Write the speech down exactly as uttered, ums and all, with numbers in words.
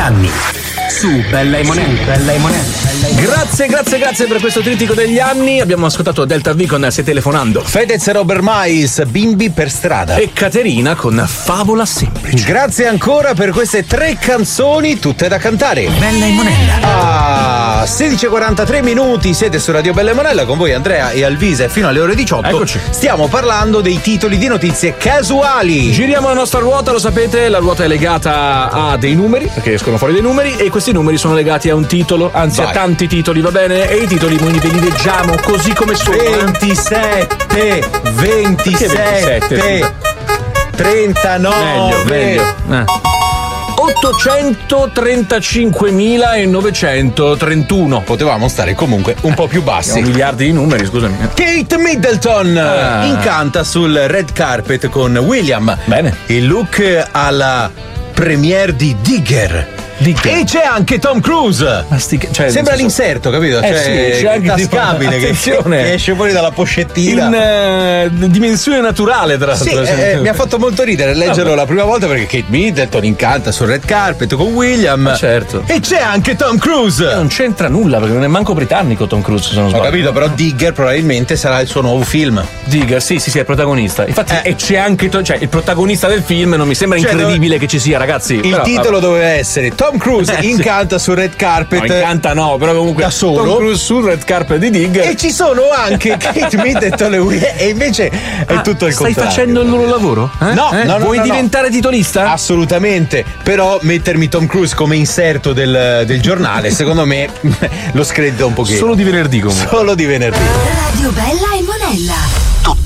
anni. Su Bella e Monelli, Bella e Monelli. Grazie, grazie, grazie per questo trittico degli anni. Abbiamo ascoltato Delta V con Stai telefonando, Fedez e Robert Mais, Bimbi per strada, e Caterina con Favola semplice. Grazie ancora per queste tre canzoni, tutte da cantare. Bella e Monella. Ah, sedici e quarantatré minuti, siete su Radio Bella e Monella con voi Andrea e Alvise fino alle ore diciotto. Eccoci. Stiamo parlando dei titoli di notizie casuali. Giriamo la nostra ruota, lo sapete, la ruota è legata a dei numeri, perché escono fuori dei numeri, e questi numeri sono legati a un titolo, anzi Vai. a tanti titoli, va bene? E i titoli noi ve li leggiamo così come sono. ventisette, ventisette, ventisette, trentanove. Meglio, meglio. Eh. ottocentotrentacinquemilanovecentotrentuno. Potevamo stare comunque un po' più bassi. Abbiamo miliardi di numeri, scusami. Kate Middleton Ah. incanta sul red carpet con William. Bene. Il look alla premiere di Digger. Digger. E c'è anche Tom Cruise. Ma sti- cioè, Sembra nel senso- l'inserto, capito? Eh sì, c'è anche tipo- tascabile che, attenzione. che esce fuori dalla pochettina. in eh, dimensione naturale, tra Sì, l'altro. eh, mi ha fatto molto ridere leggerlo la prima volta perché Kate Middleton incanta sul red carpet con William. Ma certo. E c'è anche Tom Cruise. Non c'entra nulla perché non è manco britannico Tom Cruise, se non Ho sbaglio. capito, però Digger probabilmente sarà il suo nuovo film. Digger, sì, sì, sì, è il protagonista. Infatti, Eh. e c'è anche to- cioè, il protagonista del film, non mi sembra Cioè, incredibile che ci sia, ragazzi. Il Però, titolo doveva essere Tom Cruise Eh, sì. incanta sul red carpet. No, incanta no, però comunque da solo. Tom Cruise sul red carpet di Digger. E ci sono anche Kate Middleton e William, e invece è Ah, tutto il stai contrario. facendo il loro lavoro? Eh? No, Eh? no, no, Vuoi no, no. diventare titolista? Assolutamente, però mettermi Tom Cruise come inserto del, del giornale, secondo me lo scredita un pochino. Solo di venerdì comunque. Solo di venerdì. Radio Bella e Monella.